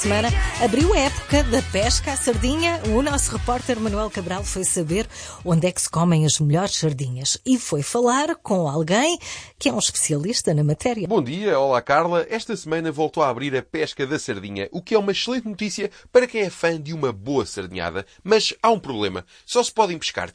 Semana abriu a época da pesca à sardinha. O nosso repórter Manuel Cabral foi saber onde é que se comem as melhores sardinhas e foi falar com alguém que é um especialista na matéria. Bom dia, olá Carla. Esta semana voltou a abrir a pesca da sardinha, o que é uma excelente notícia para quem é fã de uma boa sardinhada. Mas há um problema. Só se podem pescar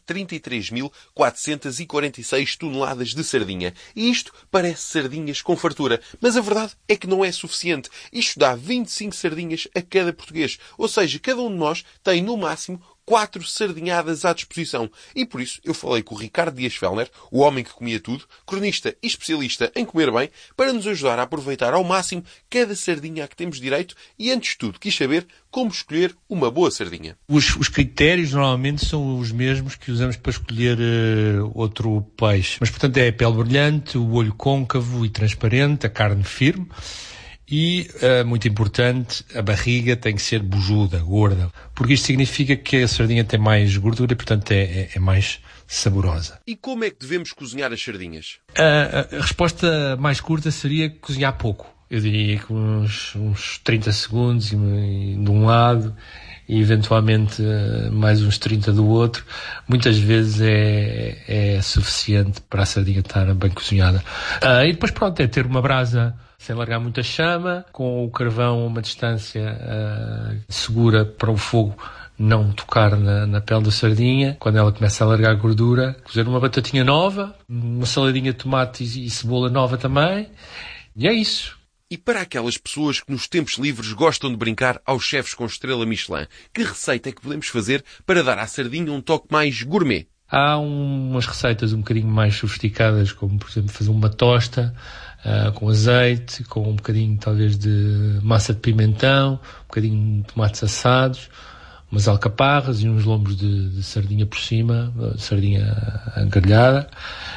33.446 toneladas de sardinha. E isto parece sardinhas com fartura. Mas a verdade é que não é suficiente. Isto dá 25 sardinhas a cada português. Ou seja, cada um de nós tem, no máximo, 4 sardinhadas à disposição. E por isso eu falei com o Ricardo Dias Fellner, o homem que comia tudo, cronista e especialista em comer bem, para nos ajudar a aproveitar ao máximo cada sardinha a que temos direito e, antes de tudo, quis saber como escolher uma boa sardinha. Os critérios normalmente são os mesmos que usamos para escolher outro peixe. Mas, portanto, é a pele brilhante, o olho côncavo e transparente, a carne firme. E, muito importante, a barriga tem que ser bujuda, gorda, porque isto significa que a sardinha tem mais gordura e, portanto, é mais saborosa. E como é que devemos cozinhar as sardinhas? A resposta mais curta seria cozinhar pouco. Eu diria que uns 30 segundos de um lado e, eventualmente, mais uns 30 do outro. Muitas vezes é suficiente para a sardinha estar bem cozinhada. E depois, pronto, é ter uma brasa sem largar muita chama, com o carvão a uma distância segura para o fogo não tocar na pele da sardinha. Quando ela começa a largar gordura, cozer uma batatinha nova, uma saladinha de tomate e cebola nova também, e é isso. E para aquelas pessoas que nos tempos livres gostam de brincar aos chefes com estrela Michelin, que receita é que podemos fazer para dar à sardinha um toque mais gourmet? Há umas receitas um bocadinho mais sofisticadas, como, por exemplo, fazer uma tosta com azeite, com um bocadinho, talvez, de massa de pimentão, um bocadinho de tomates assados, umas alcaparras e uns lombos de sardinha por cima, sardinha grelhada.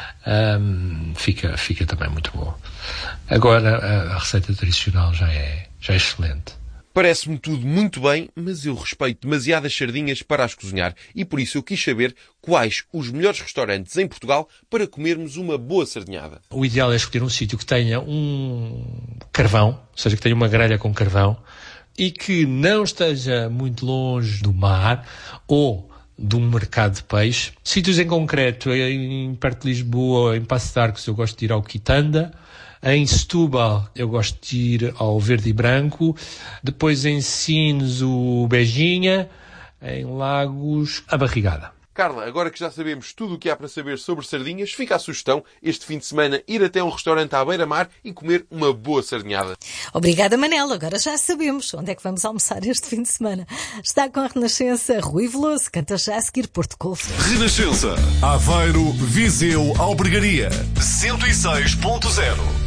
Fica também muito bom. Agora, a receita tradicional já é excelente. Parece-me tudo muito bem, mas eu respeito demasiadas sardinhas para as cozinhar e por isso eu quis saber quais os melhores restaurantes em Portugal para comermos uma boa sardinhada. O ideal é escolher um sítio que tenha um carvão, ou seja, que tenha uma grelha com carvão e que não esteja muito longe do mar ou de um mercado de peixe. Sítios em concreto, perto de Lisboa, em Paços de Arcos, eu gosto de ir ao Quitanda. Em Setúbal, eu gosto de ir ao Verde e Branco. Depois em Sines, o Beijinha. Em Lagos, a Barrigada. Carla, agora que já sabemos tudo o que há para saber sobre sardinhas, fica a sugestão, este fim de semana, ir até um restaurante à beira-mar e comer uma boa sardinhada. Obrigada, Manela. Agora já sabemos onde é que vamos almoçar este fim de semana. Está com a Renascença Rui Veloso. Canta já a seguir Porto Covo. Renascença. Aveiro, Viseu, Albergaria. 106.0.